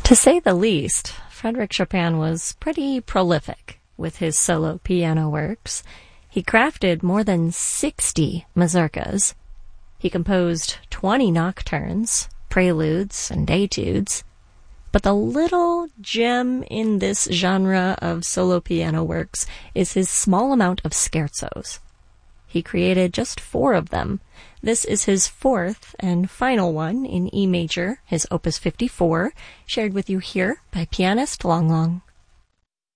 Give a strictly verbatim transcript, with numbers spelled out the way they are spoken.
To say the least, Frédéric Chopin was pretty prolific with his solo piano works. He crafted more than sixty mazurkas. He composed twenty nocturnes, preludes, and etudes. But the little gem in this genre of solo piano works is his small amount of scherzos. He created just four of them. This is his fourth and final one in E major, his opus fifty-four, shared with you here by pianist Long Long.